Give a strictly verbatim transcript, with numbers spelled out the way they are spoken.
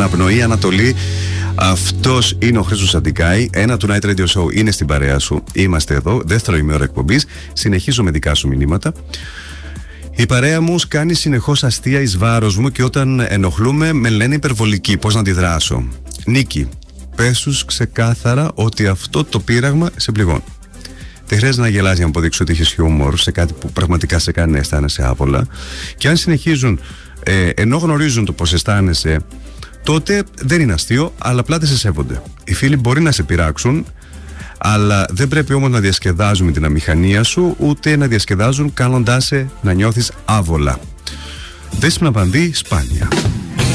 Αναπνοή Ανατολή. Αυτός είναι ο Χρήστος Αντικάη. Ένα του Night Radio Show είναι στην παρέα σου. Είμαστε εδώ, δεύτερο ημίωρο εκπομπής. Συνεχίζω με δικά σου μηνύματα. Η παρέα μου κάνει συνεχώς αστεία εις βάρος μου και όταν ενοχλούμε με λένε υπερβολική. Πώς να αντιδράσω? Νίκη, πες τους ξεκάθαρα ότι αυτό το πείραγμα σε πληγώνει. Δεν χρειάζεται να γελάς για να αποδείξω ότι έχεις χιούμορ σε κάτι που πραγματικά σε κάνει να αισθάνεσαι άβολα. Και αν συνεχίζουν ε, ενώ γνωρίζουν το πώς αισθάνεσαι, τότε δεν είναι αστείο, αλλά απλά δεν σε σέβονται. Οι φίλοι μπορεί να σε πειράξουν, αλλά δεν πρέπει όμως να διασκεδάζουν την αμηχανία σου, ούτε να διασκεδάζουν κάνοντάς σε να νιώθεις άβολα. Δέσποινα Πανδύ, Σπάνια.